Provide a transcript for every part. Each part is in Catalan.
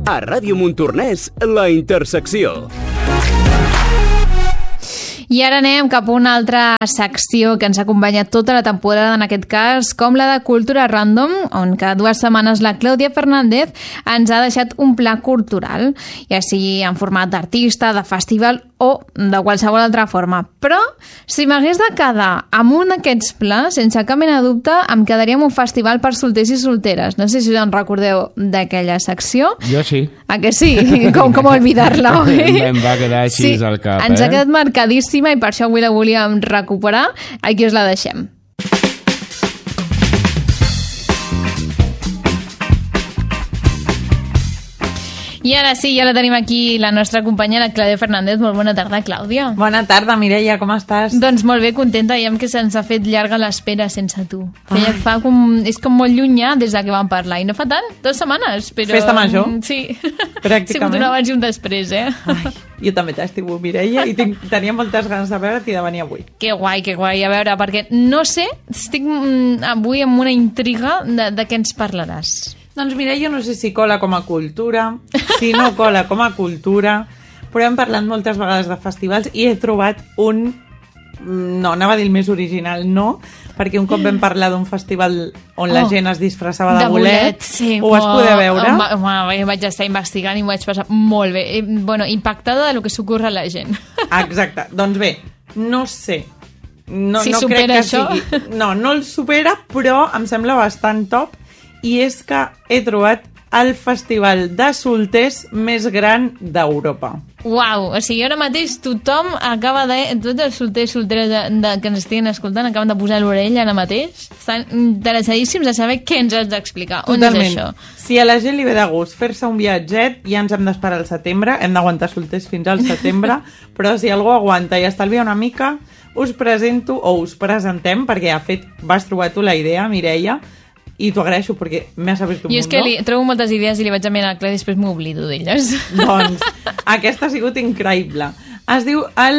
A Ràdio Montornès, La Intersecció. I ara anem cap a una altra secció que ens ha acompanyat tota la temporada, en aquest cas, com la de Cultura Random, on cada 2 setmanes la Clàudia Fernández ens ha deixat un pla cultural, ja sigui en format d'artista, de festival o de qualsevol altra forma. Però, si m'hagués de quedar amb un d'aquests plans, sense cap mena de dubte, em quedaria amb un festival per solters i solteres. No sé si us en recordeu d'aquella secció. Jo sí. A que sí? Com oblidar-la, oi? Em va quedar així al cap, ens ha quedat marcadíssima i per això avui la volíem recuperar. Aquí us la deixem. I ara sí, ja la tenim aquí, la nostra companya, la Clàudia Fernández. Molt bona tarda, Clàudia. Bona tarda, Mireia, com estàs? Doncs molt bé, contenta. Veiem que se'ns ha fet llarga l'espera sense tu. És com molt llunyà des de que vam parlar. I no fa tant, 2 setmanes. Però... Festa major? Sí. Pràcticament. Ha sigut un abans i un després, Ai, jo també t'estimo, Mireia, i tenia moltes ganes de veure't i de venir avui. Que guai, que guai. A veure, perquè no sé, estic avui amb una intriga de què ens parlaràs. Doncs Mireia, no sé si cola com a cultura, si no cola com a cultura, però hem parlat moltes vegades de festivals i he trobat un... No, anava a dir el més original, no, perquè un cop vam parlar d'un festival on la gent es disfressava de bolet, sí, ho vas poder veure? Vaig estar investigant i m'ho vaig passar molt bé. Bueno, impactada de lo que s'ocorre a la gent. Exacte. Doncs bé, no sé. No supera crec que això? sigui... No el supera, però em sembla bastant top. I és que he trobat el festival de solters més gran d'Europa. Uau, o sigui, ara mateix tothom acaba de... Tots els solters i solteres que ens estiguin escoltant acaben de posar l'orella ara mateix. Estan interessadíssims de saber què ens has d'explicar. Totalment. On és això? Si a la gent li ve de gust fer-se un viatget, ja ens hem d'esperar al setembre, hem d'aguantar solters fins al setembre, però si algú aguanta i estalvia una mica, us presento, o us presentem, perquè de fet vas trobar tu la idea, Mireia, i t'ho agraeixo perquè m'has obert un mundo. Jo és que trobo moltes idees i li vaig enviar a la Clàudia i després m'oblido d'elles. Doncs aquesta ha sigut increïble. Es diu el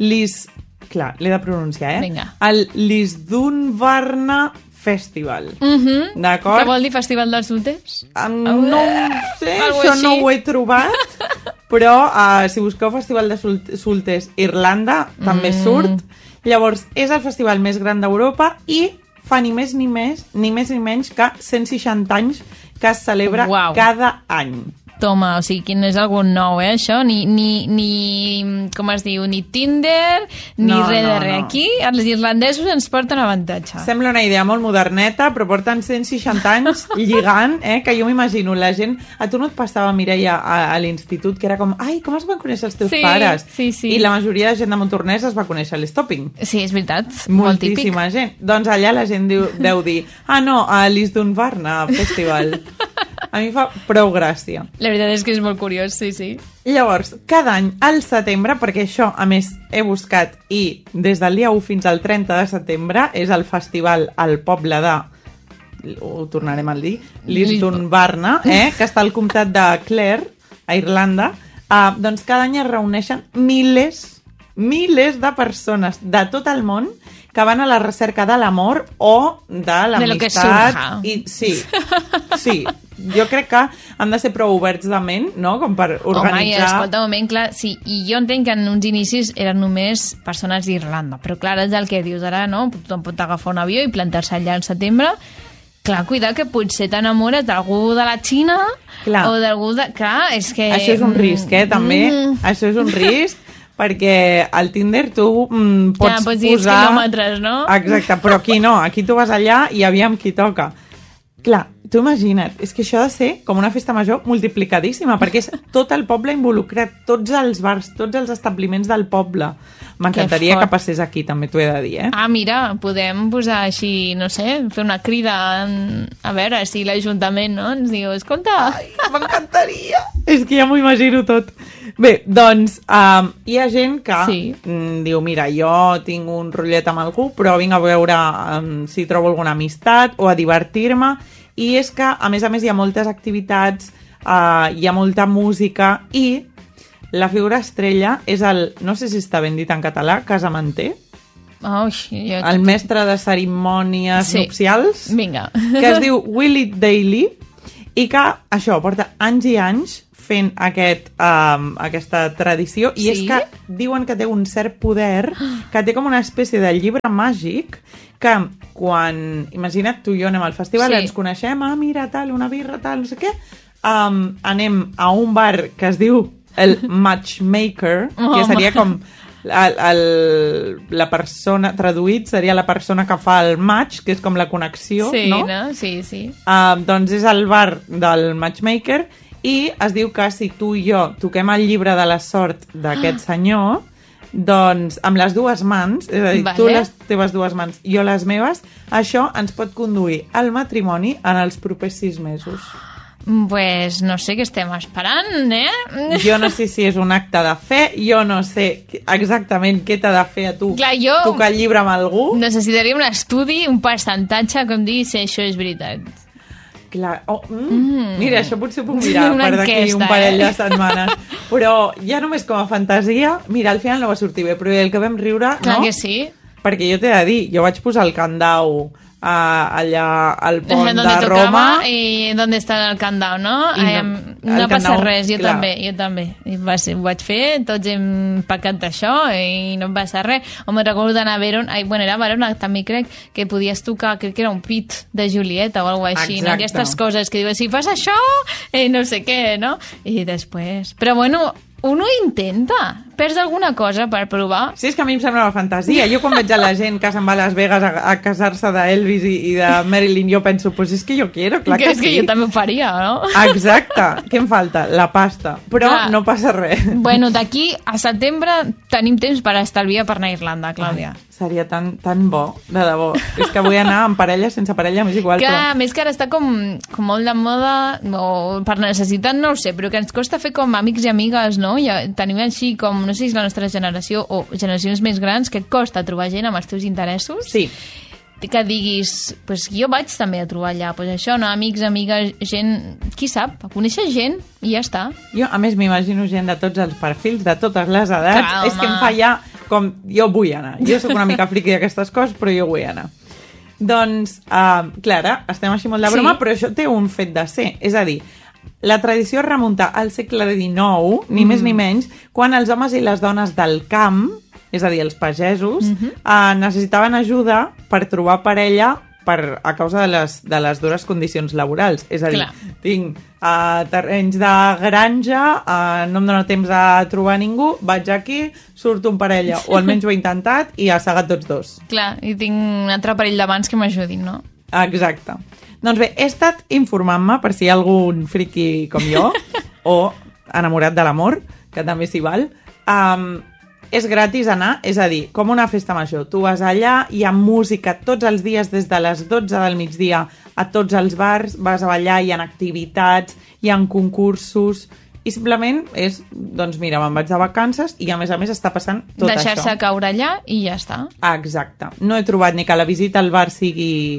Clar, l'he de pronunciar, Vinga. El Lisdoonvarna Festival. D'acord? Què vol dir Festival dels Solters? No sé, Algo això així. no ho he trobat, però si busqueu Festival de Solters Irlanda, també surt. Llavors, és el festival més gran d'Europa i fa ni més ni menys que 160 anys que es celebra cada any. Toma, o sigui, no és algun nou, això? Ni com es diu, ni Tinder, ni res de res. Aquí, els irlandesos ens porten avantatge. Sembla una idea molt moderneta, però porten 160 anys lligant, que jo m'imagino la gent... A tu no et passava, Mireia, a l'institut, que era com, ai, com es van conèixer els teus pares? Sí. I la majoria de gent de Montornès es va conèixer a l'Stopping. Sí, és veritat, molt típic. Moltíssima gent. Doncs allà la gent deu dir, no, a Lisdoonvarna Festival. A mi fa prou gràcia. La veritat és que és molt curiós, sí. Llavors, cada any, al setembre, perquè això, a més, he buscat, i des del dia 1 fins al 30 de setembre, és el festival al poble de... Ho tornarem a dir, Lisdoonvarna, que està al comtat de Clare, a Irlanda. Doncs cada any es reuneixen milers de persones de tot el món que van a la recerca de l'amor o de l'amistat. De lo que surja. Sí. Jo crec que han de ser prou oberts de ment, no?, com per organitzar... Home, escolta, un moment, clar, sí, i jo entenc que en uns inicis eren només persones d'Irlanda, però clar, és el que dius ara, no? Tothom pot agafar un avió i plantar-se allà al setembre. Clar, cuidar que potser t'enamores d'algú de la Xina o d'algú de... Clar, és que... Això és un risc, també. Això és un risc, perquè al Tinder tu pots dir posar... quilòmetres, no? Exacte, però aquí no. Aquí tu vas allà i aviam qui toca. Clar, tu imagina't, és que això ha de ser com una festa major multiplicadíssima, perquè és tot el poble involucrat, tots els bars, tots els establiments del poble. M'encantaria que passés aquí, també t'ho he de dir, Mira, podem posar així, no sé, fer una crida, a veure si l'Ajuntament, no?, ens diu, escolta... Ai, m'encantaria! És que ja m'ho imagino tot. Bé, doncs, hi ha gent que diu, mira, jo tinc un rotllet amb algú, però vinc a veure si trobo alguna amistat o a divertir-me, i és que, a més, hi ha moltes activitats, hi ha molta música, i la figura estrella és el, no sé si està ben dit en català, casamenter, el mestre de cerimònies nupcials, vinga, que es diu Willie Daly, i que això porta anys i anys fent aquesta tradició, i és que diuen que té un cert poder, que té com una espècie de llibre màgic, que quan, imagina't, tu i jo anem al festival, ens coneixem, mira, tal, una birra, tal, no sé què, anem a un bar que es diu el Matchmaker, que seria com la persona, traduït seria la persona que fa el match, que és com la connexió, no? Sí. Doncs és el bar del Matchmaker, i es diu que si tu i jo toquem el llibre de la sort d'aquest senyor, doncs amb les dues mans, és a dir, tu les teves dues mans, jo les meves, això ens pot conduir al matrimoni en els propers 6 mesos. Pues no sé què estem esperant, Jo no sé si és un acte de fe, jo no sé exactament què t'ha de fer a tu tocar el llibre amb algú. Necessitaria un estudi, un percentatge, com dir si això és veritat. Clar. Mira, això potser ho puc mirar per d'aquí un parell de setmanes. Però ja només com a fantasia, mira, al final no va sortir bé, però el que vam riure, Clar que sí. Perquè jo t'he de dir, jo vaig posar el candau allà al pont de Roma. I on està el candau, no? No passa res, jo també. Ho vaig fer, tots hem pecat d'això i no em passa res. O me'n recordo d'anar a Verona, era a Verona també crec, que podies tocar, crec que era un pit de Julieta o alguna cosa així, no? Aquestes coses que diuen, si fas això, no sé què, no? I després... Però bueno, uno intenta. Perds alguna cosa per provar? Sí, és que a mi em sembla una fantasia. Jo quan veig a la gent que se'n va a Las Vegas a casar-se d'Elvis i de Marilyn, jo penso, pues és que jo quiero, clar que sí. És que jo també ho faria, no? Exacte. Què em falta? La pasta. Però no passa res. Bueno, d'aquí a setembre tenim temps per estalviar per anar a Irlanda, Clàudia. Seria tan bo, de debò. És que vull anar amb parella, sense parella, m'és igual. Clar, més que ara està com molt de moda, o per necessitat, no ho sé, però que ens costa fer com amics i amigues, no? Ja tenim així com, no sé si és la nostra generació o generacions més grans, que et costa trobar gent amb els teus interessos. Sí. Que diguis, pues jo vaig també a trobar allà, pues això, no? Amics, amigues, gent, qui sap, conèixer gent i ja està. Jo, a més, m'imagino gent de tots els perfils, de totes les edats. Clar, és que em fa ja com, jo vull anar. Jo sóc una mica friqui d'aquestes coses, però jo vull anar. Doncs, Clara, estem així molt de broma, però això té un fet de ser. És a dir, la tradició es remunta al segle XIX, ni més ni menys, quan els homes i les dones del camp, és a dir, els pagesos, necessitaven ajuda per trobar parella a causa de les dures condicions laborals. És a dir, tinc terrenys de granja, no em dóna temps a trobar ningú, vaig aquí, surto un parella, o almenys ho he intentat, i ha segat tots dos. Clar, i tinc un altre parell de mans que m'ajudin, no? Exacte. Doncs bé, he estat informant-me per si hi ha algun friqui com jo, o enamorat de l'amor, que també s'hi val. És gratis anar, és a dir, com una festa major. Tu vas allà, hi ha música tots els dies des de les 12 del migdia a tots els bars, vas a ballar, hi ha activitats, hi ha concursos, i simplement és, doncs mira, me'n vaig de vacances i a més està passant tot això. Deixar-se caure allà i ja està. Exacte. No he trobat ni que la visita al bar tingui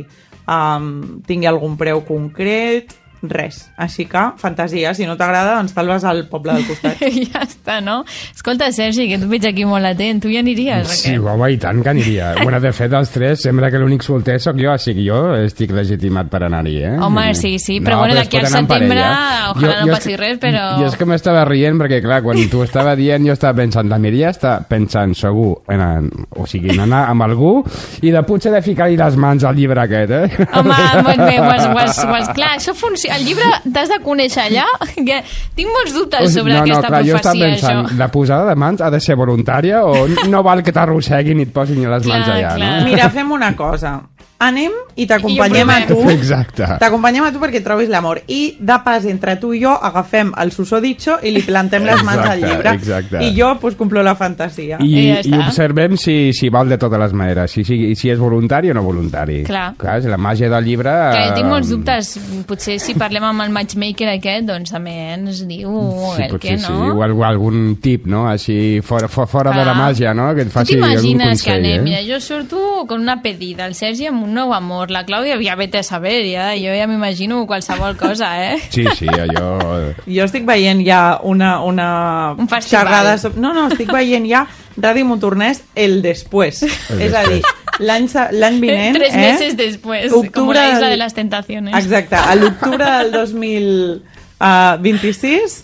algun preu concret, res. Així que, fantasia, si no t'agrada, doncs te'l vas al poble del costat. Ja està, no? Escolta, Sergi, que tu veig aquí molt atent, tu hi aniries? Sí, home, i tant que aniria. Bueno, de fet, els tres, sembla que l'únic solter sóc jo, així que jo estic legitimat per anar-hi, Home, sí, però bueno, d'aquí al setembre, ojalà no passi res, però... Jo és que m'estava rient, perquè clar, quan tu estava dient, jo estava pensant, la Mireia està pensant segur en anar amb algú i de potser de ficar-hi les mans al llibre aquest, Home, molt bé, clar, això funciona. El llibre t'has de conèixer allà? Tinc molts dubtes sobre aquesta profecia, jo estava pensant, això. La posada de mans ha de ser voluntària o no val que t'arrosseguin i et posin les mans allà, no? Mira, fem una cosa. Anem i t'acompanyem a tu. Exacte. T'acompanyem a tu perquè trobis l'amor. I de pas, entre tu i jo, agafem el susodicho i li plantem les mans al llibre. Exacte. I jo, pues, complo la fantasia. I observem si val de totes les maneres. Si és voluntari o no voluntari. Clar, és la màgia del llibre... Que tinc molts dubtes. Potser si parlem amb el matchmaker aquest, doncs també ens diu el que, no? Sí, o algun tip, no? Així, fora de la màgia, no? Que et faci algun consell. T'imagines que anem? Mira, jo surto con una pedida, el Sergi amb un nou amor, la Clàudia ja vete a saber, jo ja m'imagino qualsevol cosa, Sí, allò... Jo estic veient ja una xerrada... No, estic veient ja Ràdio Montornès el després. És a dir, l'any vinent... 3 meses després, com la Isla de les Tentaciones. Exacte, a l'octubre del 2026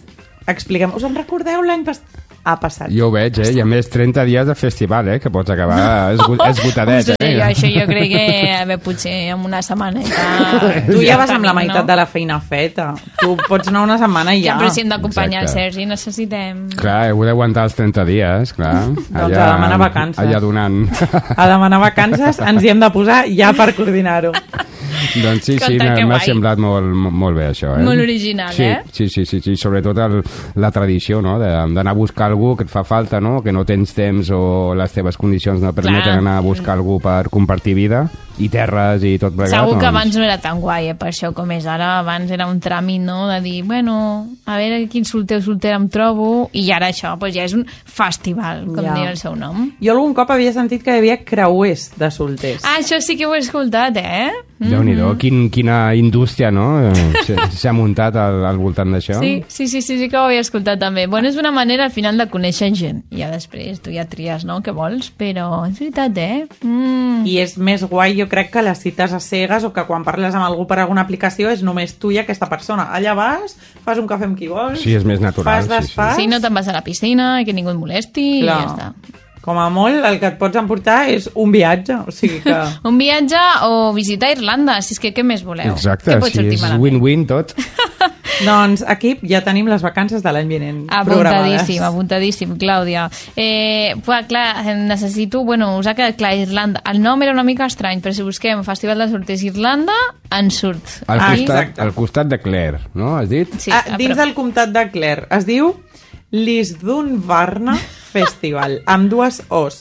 expliquem. Us en recordeu l'any ha passat? Jo ho veig, i a més 30 dies de festival, que pots acabar esgotadet. Això jo crec que potser en una setmaneta... Tu ja vas amb la meitat de la feina feta. Tu pots anar una setmana i ja. Però si hem d'acompanyar el Sergi, necessitem... Clar, heu d'aguantar els 30 dies, clar. Doncs a demanar vacances. Allà donant. A demanar vacances ens hi hem de posar ja per coordinar-ho. Doncs sí, m'ha semblat molt bé això. Molt original, Sí, sobretot la tradició, no?, d'anar a buscar algú que et fa falta, no?, que no tens temps o les teves condicions no permeten anar a buscar algú per compartir vida i terres i tot plegat. Segur que abans no era tan guai, per això com és ara. Abans era un tràmit, no?, de dir, bueno, a veure quin solter o soltera em trobo, i ara això ja és un festival, com diu el seu nom. Jo algun cop havia sentit que hi havia creuers de solters. Ah, això sí que ho he escoltat, Déu-n'hi-do, quina indústria, no?, s'ha muntat al voltant d'això. Sí que ho havia escoltat també. Bueno, és una manera al final de conèixer gent. I ja després tu ja tries, no?, què vols, però és veritat, I és més guai, jo crec, que les cites a cegues o que quan parles amb algú per alguna aplicació és només tu i aquesta persona. Allà vas, fas un cafè amb qui vols... Sí, és més natural. Sí, no te'n vas a la piscina, que ningú et molesti, i ja està. Com a molt, el que et pots emportar és un viatge, o sigui que... Un viatge o visitar Irlanda, si és que què més voleu? Exacte, sí, és win-win tot. Doncs aquí ja tenim les vacances de l'any vinent apuntadíssim, Clàudia. Clar, necessito... Bueno, us ha quedat clar, Irlanda. El nom era una mica estrany, però si busquem Festival de Solters Irlanda, ens surt. Al costat de Clare, no? Has dit? Sí, dins del comtat de Clare. Es diu Lisdoonvarna Festival, amb dues O's,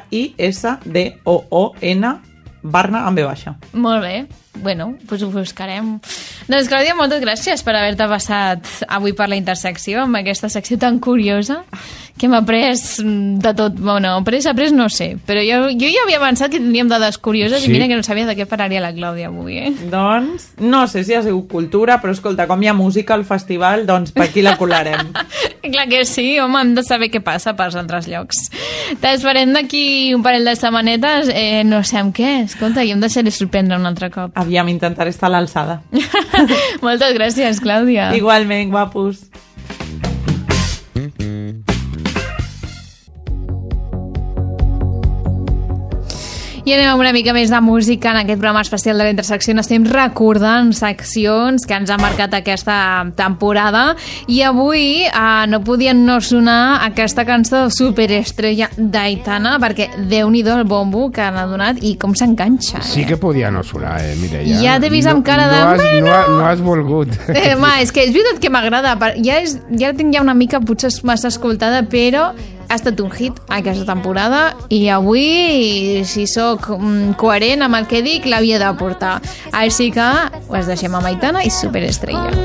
Lisdoon, Varna amb B baixa. Molt bé. Bueno, doncs ho buscarem. Doncs, Clàudia, moltes gràcies per haver-te passat avui per la intersecció, amb aquesta secció tan curiosa, que hem après de tot. Bueno, après no sé, però jo ja havia pensat que tindríem dades curioses, i mira que no sabia de què parlaria la Clàudia avui, Doncs, no sé si ha sigut cultura, però escolta, com hi ha música al festival, doncs per aquí la colarem. Clar que sí, home, hem de saber què passa pels altres llocs. T'esperem d'aquí un parell de setmanetes, no sé amb què. Escolta, jo em deixaré sorprendre un altre cop. Aviam, intentaré estar a l'alçada. Moltes gràcies, Clàudia. Igualment, guapos. I anem amb una mica més de música. En aquest programa especial de la intersecció estem recordant seccions que ens han marcat aquesta temporada, i avui no podien no sonar aquesta cançó superestrella d'Aitana, perquè Déu-n'hi-do el bombo que han donat i com s'enganxa. Sí que podia no sonar, Mireia. Ja t'he vist amb cara de... No has volgut. És que és veritat que m'agrada. Ja tinc una mica, potser massa escoltada, però ha estat un hit aquesta temporada, i avui, si sóc coherent amb el que dic, l'havia de portar. Així que us deixem amb Aitana i Superestrella.